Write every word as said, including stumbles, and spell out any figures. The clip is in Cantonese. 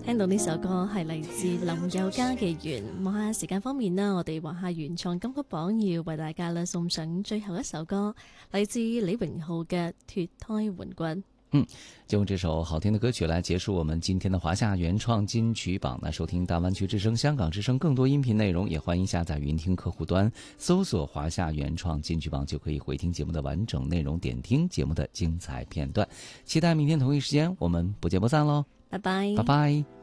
聽到呢首歌係嚟自林宥嘉嘅《緣》。望下時間方面啦，我哋華夏原創金曲榜要為大家啦送上最後一首歌，嚟自李榮浩嘅《脫胎換骨》。 嗯，就用这首好听的歌曲来结束我们今天的华夏原创金曲榜。那收听大湾区之声、香港之声更多音频内容，也欢迎下载云听客户端，搜索华夏原创金曲榜，就可以回听节目的完整内容，点听节目的精彩片段。期待明天同一时间我们不见不散喽！ 拜拜， 拜拜。